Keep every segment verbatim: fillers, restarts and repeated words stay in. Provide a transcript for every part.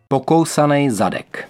Pokousanej zadek.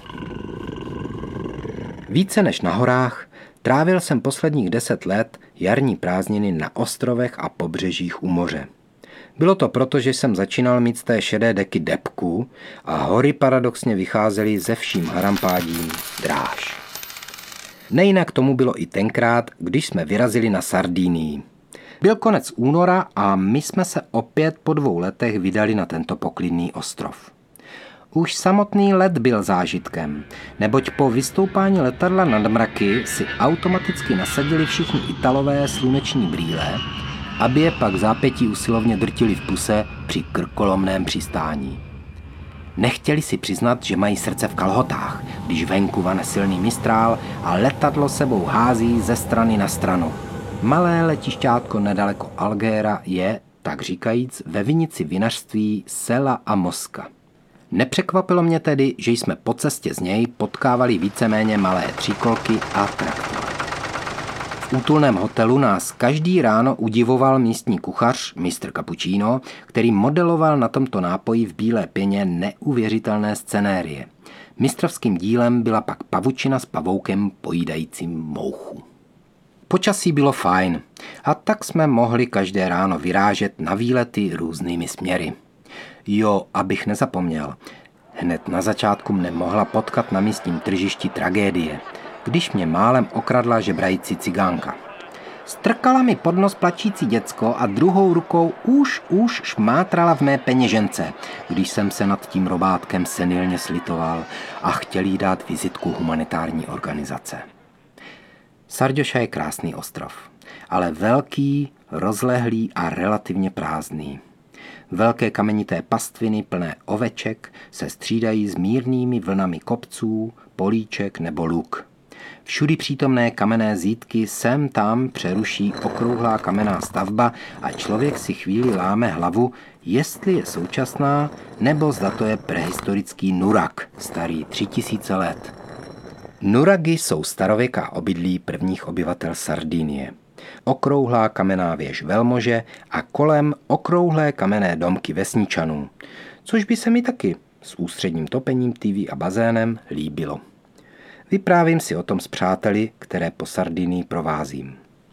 Více než na horách trávil jsem posledních deset let jarní prázdniny na ostrovech a pobřežích u moře. Bylo to proto, že jsem začínal mít z té šedé deky depku a hory paradoxně vycházely ze vším harampádím dráž. Nejinak tomu bylo i tenkrát, když jsme vyrazili na Sardinii. Byl konec února a my jsme se opět po dvou letech vydali na tento poklidný ostrov. Už samotný let byl zážitkem, neboť po vystoupání letadla nad mraky si automaticky nasadili všichni Italové sluneční brýle, aby je pak zápětí usilovně drtili v puse při krkolomném přistání. Nechtěli si přiznat, že mají srdce v kalhotách, když venku vane silný mistrál a letadlo sebou hází ze strany na stranu. Malé letišťátko nedaleko Algéra je, tak říkajíc, ve vinici vinařství Sela a Mosca. Nepřekvapilo mě tedy, že jsme po cestě z něj potkávali víceméně malé tříkolky a traktory. V útulném hotelu nás každý ráno udivoval místní kuchař, mistr Cappuccino, který modeloval na tomto nápoji v bílé pěně neuvěřitelné scenérie. Mistrovským dílem byla pak pavučina s pavoukem pojídajícím mouchu. Počasí bylo fajn a tak jsme mohli každé ráno vyrážet na výlety různými směry. Jo, abych nezapomněl, hned na začátku mne mohla potkat na místním tržišti tragédie, když mě málem okradla žebrající cigánka. Strkala mi pod nos plačící děcko a druhou rukou už, už šmátrala v mé peněžence, když jsem se nad tím robátkem senilně slitoval a chtěl jí dát vizitku humanitární organizace. Sarďoša je krásný ostrov, ale velký, rozlehlý a relativně prázdný. Velké kamenité pastviny plné oveček se střídají s mírnými vlnami kopců, políček nebo luk. Všudy přítomné kamenné zítky sem tam přeruší okrouhlá kamenná stavba a člověk si chvíli láme hlavu, jestli je současná, nebo zda to je prehistorický nurak, starý tři tisíce let. Nuragy jsou starověká obydlí prvních obyvatel Sardinie. Okrouhlá kamenná věž velmože a kolem okrouhlé kamenné domky vesničanů, což by se mi taky s ústředním topením, T V a bazénem líbilo. Vyprávím si o tom s přáteli, které po Sardinii provázím.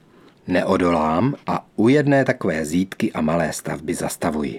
Neodolám a u jedné takové zítky a malé stavby zastavuji.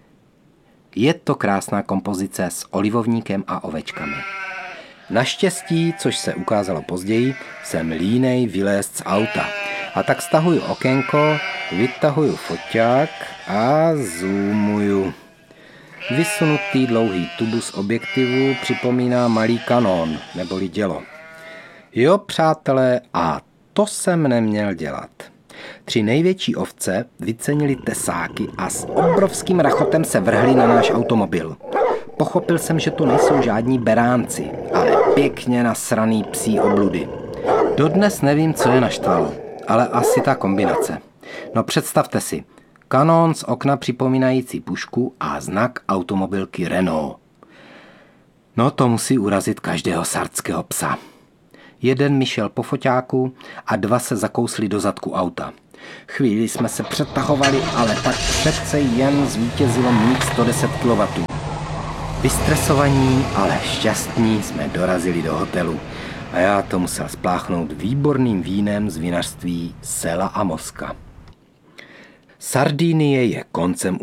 Je to krásná kompozice s olivovníkem a ovečkami. Naštěstí, což se ukázalo později, jsem línej vylézt z auta. A tak stahuju okénko, vytahuju foťák a zoomuju. Vysunutý dlouhý tubus objektivu připomíná malý kanón, neboli dělo. Jo, přátelé, a to jsem neměl dělat. Tři největší ovce vycenili tesáky a s obrovským rachotem se vrhli na náš automobil. Pochopil jsem, že to nejsou žádní beránci, ale pěkně nasraný psí obludy. Dodnes nevím, co je naštvalo, ale asi ta kombinace. No představte si, kanón z okna připomínající pušku a znak automobilky Renault. No to musí urazit každého sardského psa. Jeden mi šel po foťáku a dva se zakousli do zadku auta. Chvíli jsme se přetahovali, ale tak přece jen zvítězilo mých sto deset kilowattů. Vystresovaní, ale šťastní jsme dorazili do hotelu a já to musel spláchnout výborným vínem z vinařství Sela a Mosca. Sardinie je koncem